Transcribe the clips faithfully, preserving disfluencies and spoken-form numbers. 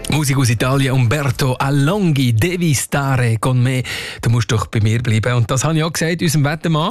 Musik aus Italien, Umberto Alonghi, «Devi stare con me». Du musst doch bei mir bleiben. Und das habe ich auch gesagt, unserem Wettermann.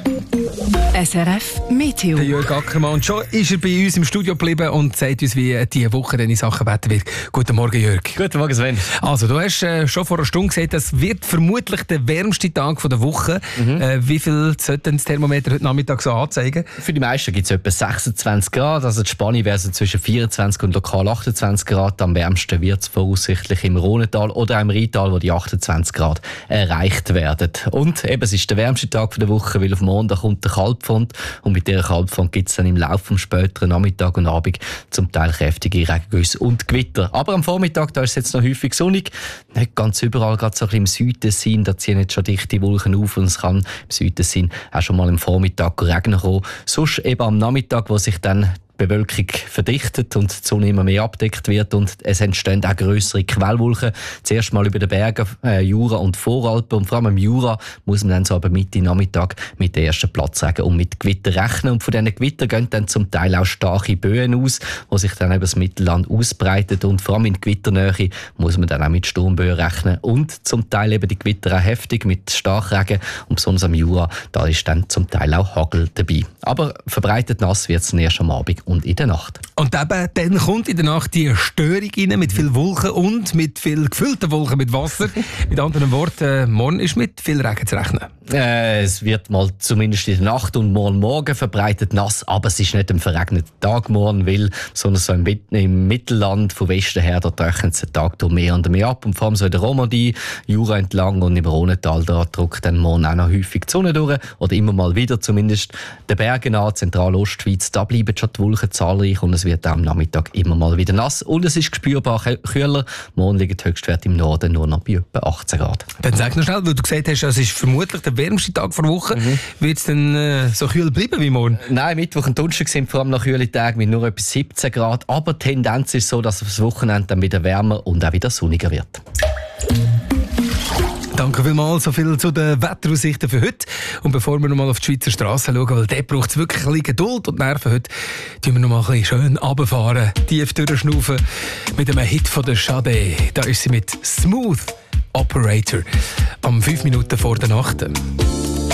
S R F Meteo. Der Jörg Ackermann. Und schon ist er bei uns im Studio geblieben und sagt uns, wie diese Woche in Sachen Wetter wird. Guten Morgen, Jörg. Guten Morgen, Sven. Also, du hast äh, schon vor einer Stunde gesagt, das wird vermutlich der wärmste Tag der Woche. Mhm. Äh, wie viel sollte das Thermometer heute Nachmittag so anzeigen? Für die meisten gibt es etwa sechsundzwanzig Grad. Also die Spanne wäre so zwischen vierundzwanzig und lokal achtundzwanzig Grad. Am wärmsten wird es voraussichtlich im Rhontal oder im Rheintal, wo die achtundzwanzig Grad erreicht werden. Und eben, es ist der wärmste Tag der Woche, weil auf Montag kommt der Kaltfront. Und mit dieser Kaltfront gibt es dann im Laufe des späteren Nachmittag und Abend zum Teil kräftige Regengüsse und Gewitter. Aber am Vormittag da ist es jetzt noch häufig sonnig. Nicht ganz überall, gerade so ein bisschen im Südtessin, da ziehen jetzt schon dichte Wolken auf und es kann im Südtessin auch schon mal am Vormittag regnen kommen. Sonst eben am Nachmittag, wo sich dann die Bewölkung verdichtet und die Sonne immer mehr abdeckt wird und es entstehen auch grössere Quellwolken. Zuerst mal über den Bergen, äh, Jura und Voralpen, und vor allem im Jura muss man dann so aber Mitte Nachmittag mit den ersten Platzregen und mit Gewitter rechnen. Und von diesen Gewittern gehen dann zum Teil auch starke Böen aus, die sich dann über das Mittelland ausbreiten, und vor allem in Gewitternähe muss man dann auch mit Sturmböen rechnen und zum Teil eben die Gewitter auch heftig mit Starkregen, und besonders am Jura, da ist dann zum Teil auch Hagel dabei. Aber verbreitet nass wird es erst am Abend und in der Nacht. Und eben, dann kommt in der Nacht die Störung rein mit viel Wolken und mit viel gefüllten Wolken mit Wasser. Mit anderen Worten, morgen ist mit viel Regen zu rechnen. Äh, es wird mal zumindest in der Nacht und morgen Morgen verbreitet nass, aber es ist nicht ein verregneter Tag morgen, weil sondern so im, im Mittelland von Westen her, da trocknet es den Tag durch mehr und mehr ab. Und vor allem so in der Romandie, Jura entlang und im Rhontal, da drückt dann morgen auch noch häufig die Sonne durch, oder immer mal wieder zumindest. Den Bergen an, Zentralostschweiz, da bleiben schon die Wolken zahlreich und es wird auch am Nachmittag immer mal wieder nass. Und es ist spürbar kühler. Morgen liegen die Höchstwerte im Norden nur noch bei etwa achtzehn Grad. Dann sag noch schnell, weil du gesagt hast, es ist vermutlich der wärmste Tag der Woche. Mhm. Wird es denn äh, so kühl bleiben wie morgen? Nein, Mittwoch und Donnerstag sind vor allem noch kühle Tage mit nur etwa siebzehn Grad. Aber die Tendenz ist so, dass das Wochenende dann wieder wärmer und auch wieder sonniger wird. Danke vielmals, so viel zu den Wetteraussichten für heute. Und bevor wir noch mal auf die Schweizer Straße schauen, weil dort braucht es wirklich ein bisschen Geduld und Nerven heute, tun wir noch mal ein bisschen schön runterfahren, tief durchschnaufen mit einem Hit von der Sade. Da ist sie mit «Smooth Operator» am fünf Minuten vor der Nacht.